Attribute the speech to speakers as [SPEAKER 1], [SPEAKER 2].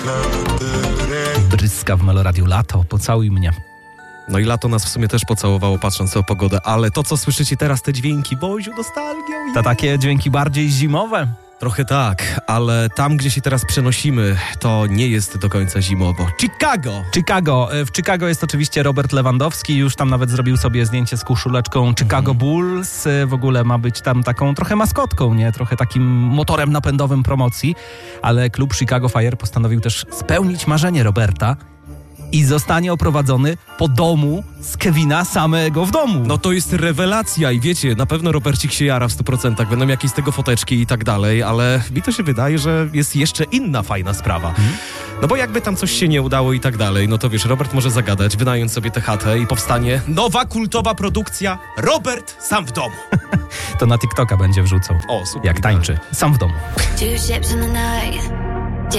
[SPEAKER 1] Bryska w Meloradiu lato, pocałuj mnie.
[SPEAKER 2] No i lato nas w sumie też pocałowało, patrząc o pogodę, ale to, co słyszycie teraz, te dźwięki, Boziu, nostalgią.
[SPEAKER 1] To takie dźwięki bardziej zimowe.
[SPEAKER 2] Trochę tak, ale tam, gdzie się teraz przenosimy, to nie jest do końca zimowo. Chicago!
[SPEAKER 1] W Chicago jest oczywiście Robert Lewandowski, już tam nawet zrobił sobie zdjęcie z koszuleczką Chicago Bulls. W ogóle ma być tam taką trochę maskotką, nie? Trochę takim motorem napędowym promocji. Ale klub Chicago Fire postanowił też spełnić marzenie Roberta i zostanie oprowadzony po domu z Kevina samego w domu.
[SPEAKER 2] No to jest rewelacja i wiecie, na pewno Robercik się jara w 100%, będą jakieś z tego foteczki i tak dalej, ale mi to się wydaje, że jest jeszcze inna fajna sprawa. No bo jakby tam coś się nie udało i tak dalej, no to wiesz, Robert może zagadać, wynająć sobie tę chatę i powstanie nowa kultowa produkcja Robert sam w domu.
[SPEAKER 1] To na TikToka będzie wrzucał.
[SPEAKER 2] O, super.
[SPEAKER 1] Jak tańczy. Sam w domu.
[SPEAKER 3] Two ships in the night.